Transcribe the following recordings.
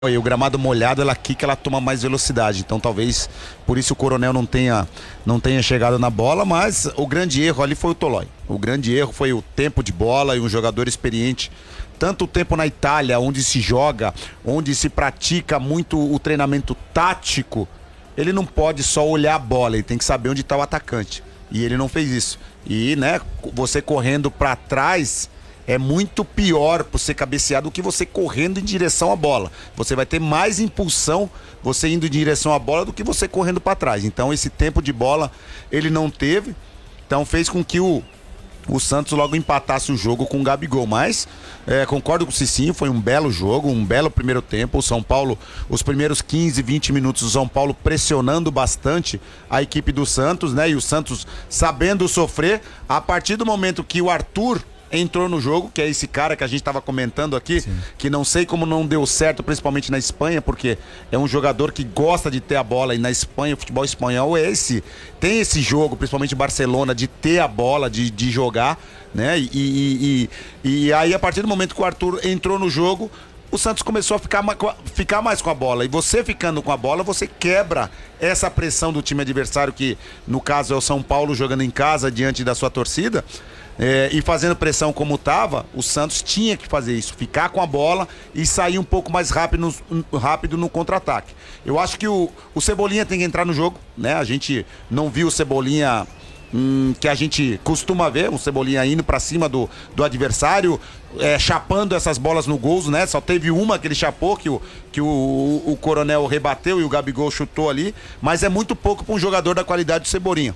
E o gramado molhado, ela quica, ela toma mais velocidade. Então talvez por isso o Coronel não tenha chegado na bola, mas o grande erro ali foi o Tolói. O grande erro foi o tempo de bola e um jogador experiente. Tanto o tempo na Itália, onde se joga, onde se pratica muito o treinamento tático, ele não pode só olhar a bola, ele tem que saber onde está o atacante. E ele não fez isso. E, né, você correndo para trás é muito pior por ser cabeceado do que você correndo em direção à bola. Você vai ter mais impulsão você indo em direção à bola do que você correndo para trás. Então esse tempo de bola ele não teve, então fez com que o Santos logo empatasse o jogo com o Gabigol. Mas concordo com o Cicinho, foi um belo jogo, um belo primeiro tempo. O São Paulo, os primeiros 15, 20 minutos, o São Paulo pressionando bastante a equipe do Santos, né? E o Santos sabendo sofrer. A partir do momento que o Arthur entrou no jogo, que é esse cara que a gente estava comentando aqui, sim, que não sei como não deu certo, principalmente na Espanha, porque é um jogador que gosta de ter a bola, e na Espanha, o futebol espanhol tem esse jogo, principalmente Barcelona, de ter a bola, de jogar, né? E aí, a partir do momento que o Arthur entrou no jogo, o Santos começou a ficar mais com a bola. E você ficando com a bola, você quebra essa pressão do time adversário, que no caso é o São Paulo jogando em casa diante da sua torcida. E fazendo pressão como estava, o Santos tinha que fazer isso, ficar com a bola e sair um pouco mais rápido no contra-ataque. Eu acho que o Cebolinha tem que entrar no jogo, né? A gente não viu o Cebolinha que a gente costuma ver, um Cebolinha indo pra cima do adversário, chapando essas bolas no gol, né? Só teve uma que ele chapou, que o Coronel rebateu e o Gabigol chutou ali, mas é muito pouco para um jogador da qualidade do Cebolinha.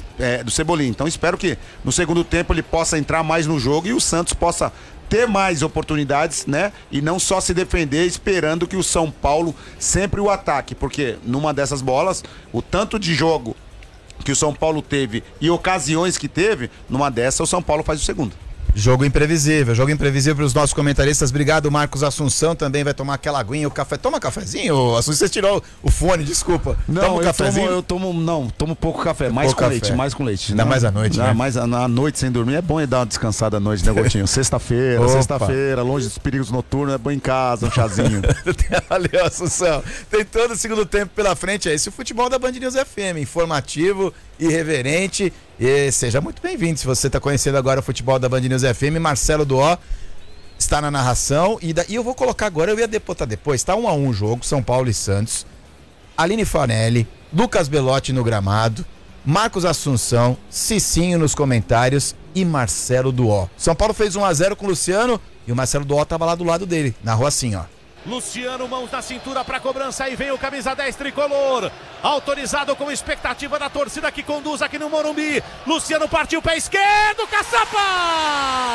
Então espero que no segundo tempo ele possa entrar mais no jogo e o Santos possa ter mais oportunidades, né? E não só se defender esperando que o São Paulo sempre o ataque, porque numa dessas bolas, o tanto de jogo que o São Paulo teve e ocasiões que teve, numa dessa o São Paulo faz o segundo. Jogo imprevisível para os nossos comentaristas. Obrigado, Marcos Assunção, também vai tomar aquela aguinha, o café. Toma cafezinho, Assunção, você tirou o fone, desculpa. Não, toma um cafezinho? Tomo pouco café, mais com leite. Ainda mais à noite, né? Mais à noite sem dormir, é bom dar uma descansada à noite, né, Gotinho? Sexta-feira, longe dos perigos noturnos, é bom em casa, um chazinho. Valeu, Assunção. Tem todo o segundo tempo pela frente, é esse o futebol da Band News FM, informativo, irreverente, e seja muito bem-vindo. Se você está conhecendo agora o futebol da Band News FM, Marcelo Duó está na narração, e eu vou colocar agora, eu ia botar depois, tá 1-1 o jogo, São Paulo e Santos, Aline Fanelli, Lucas Belotti no gramado, Marcos Assunção, Cicinho nos comentários e Marcelo Duó. São Paulo fez 1-0 com o Luciano e o Marcelo Duó estava lá do lado dele, narrou assim, ó. Luciano, mãos na cintura para cobrança, aí vem o camisa 10 tricolor, autorizado com expectativa da torcida que conduz aqui no Morumbi. Luciano partiu, pé esquerdo, caçapa!